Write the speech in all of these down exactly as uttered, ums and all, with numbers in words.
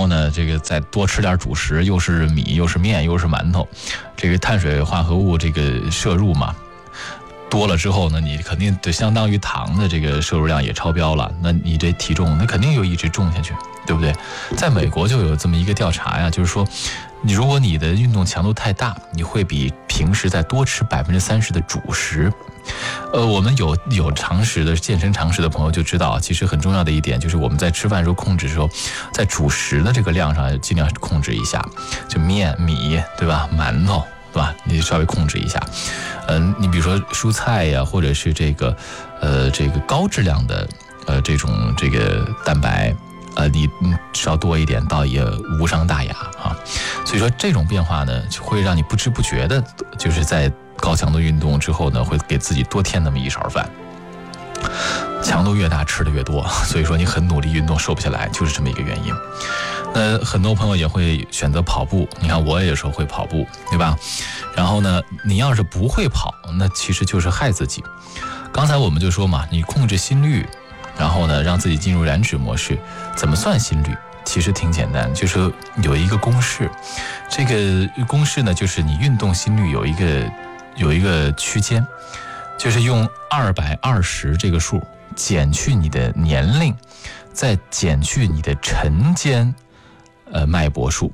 后呢，这个再多吃点主食，又是米又是面又是馒头，这个碳水化合物这个摄入嘛多了之后呢，你肯定就相当于糖的这个摄入量也超标了，那你这体重那肯定又一直重下去，对不对？在美国就有这么一个调查呀，就是说你如果你的运动强度太大，你会比平时再多吃百分之三十的主食。呃，我们有有常识的健身常识的朋友就知道，其实很重要的一点就是我们在吃饭时候控制的时候，在主食的这个量上尽量控制一下，就面米对吧，馒头对吧，你稍微控制一下。嗯、呃，你比如说蔬菜呀，或者是这个呃这个高质量的呃这种这个蛋白。呃，你吃要多一点，倒也无伤大雅啊。所以说这种变化呢，就会让你不知不觉的，就是在高强度运动之后呢，会给自己多添那么一勺饭。强度越大，吃的越多，所以说你很努力运动瘦不下来，就是这么一个原因。那很多朋友也会选择跑步，你看我也有时候会跑步，对吧？然后呢，你要是不会跑，那其实就是害自己。刚才我们就说嘛，你控制心率。然后呢，让自己进入燃脂模式，怎么算心率？其实挺简单，就是有一个公式。这个公式呢，就是你运动心率有一个有一个区间，就是用二百二十这个数减去你的年龄，再减去你的晨间呃脉搏数。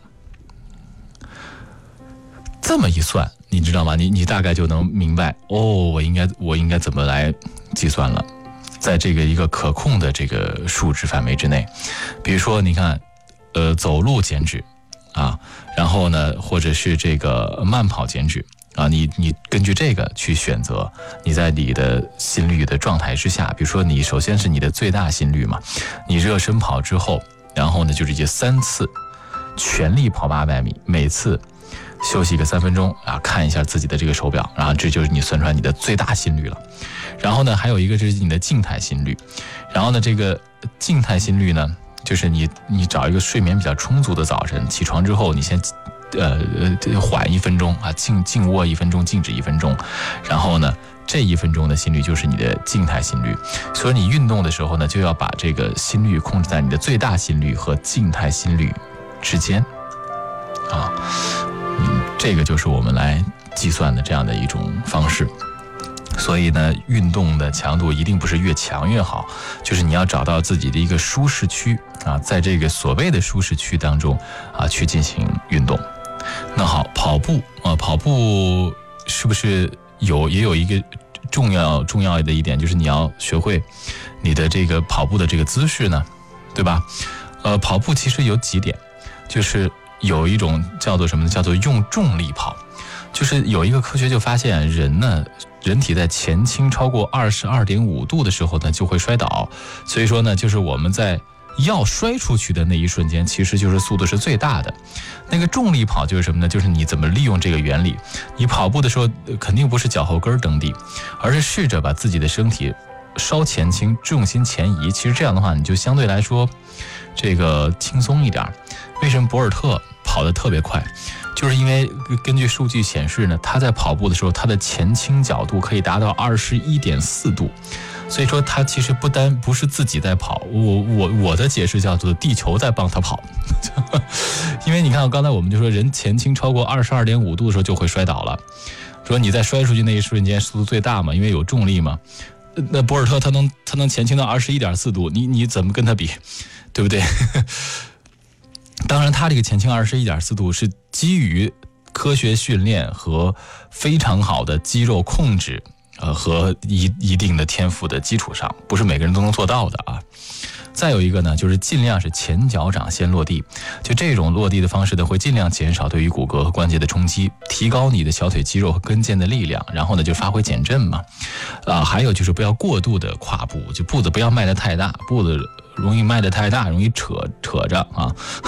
这么一算，你知道吗？你你大概就能明白哦，我应该我应该怎么来计算了。在这个一个可控的这个数值范围之内，比如说你看，呃，走路减脂啊，然后呢，或者是这个慢跑减脂啊，你你根据这个去选择，你在你的心率的状态之下，比如说你首先是你的最大心率嘛，你热身跑之后，然后呢就是这三次全力跑八百米，每次休息个三分钟啊，看一下自己的这个手表，然后这就是你算出来你的最大心率了。然后呢，还有一个是你的静态心率，然后呢，这个静态心率呢，就是你你找一个睡眠比较充足的早晨，起床之后，你先呃缓一分钟啊，静静卧一分钟，静止一分钟，然后呢，这一分钟的心率就是你的静态心率。所以你运动的时候呢，就要把这个心率控制在你的最大心率和静态心率之间啊。嗯，这个就是我们来计算的这样的一种方式。所以呢，运动的强度一定不是越强越好，就是你要找到自己的一个舒适区啊，在这个所谓的舒适区当中啊，去进行运动。那好，跑步啊，跑步是不是有也有一个重要重要的一点，就是你要学会你的这个跑步的这个姿势呢，对吧？呃，跑步其实有几点，就是有一种叫做什么呢？叫做用重力跑。就是有一个科学就发现，人呢，人体在前倾超过二十二点五度的时候呢，就会摔倒。所以说呢，就是我们在要摔出去的那一瞬间，其实就是速度是最大的。那个重力跑就是什么呢？就是你怎么利用这个原理。你跑步的时候，肯定不是脚后跟蹬地，而是试着把自己的身体稍前倾，重心前移。其实这样的话，你就相对来说这个轻松一点。为什么博尔特跑得特别快？就是因为根据数据显示呢，他在跑步的时候，他的前倾角度可以达到二十一点四度，所以说他其实不单不是自己在跑，我我我的解释叫做地球在帮他跑。因为你看，刚才我们就说人前倾超过二十二点五度的时候就会摔倒了，说你在摔出去那一瞬间速度最大嘛，因为有重力嘛。那博尔特他能他能前倾到二十一点四度，你你怎么跟他比，对不对？当然他这个前倾二十一点四度是基于科学训练和非常好的肌肉控制呃和一一定的天赋的基础上，不是每个人都能做到的啊。再有一个呢，就是尽量是前脚掌先落地，就这种落地的方式呢，会尽量减少对于骨骼和关节的冲击，提高你的小腿肌肉和跟腱的力量，然后呢就发挥减震嘛。啊，还有就是不要过度的跨步，就步子不要迈得太大，步子容易迈得太大，容易扯扯着啊。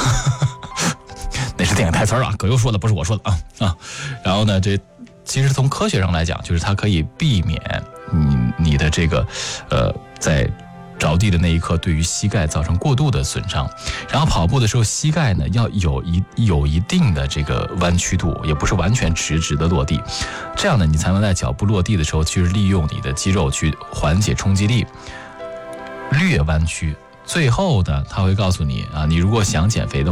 那是电影台词啊，葛优说的，不是我说的啊啊。然后呢，这其实从科学上来讲，就是它可以避免你你的这个呃在着地的那一刻对于膝盖造成过度的损伤。然后跑步的时候，膝盖呢要有一有一定的这个弯曲度，也不是完全直直的落地，这样呢你才能在脚步落地的时候去利用你的肌肉去缓解冲击力，略弯曲。最后呢，他会告诉你啊，你如果想减肥的话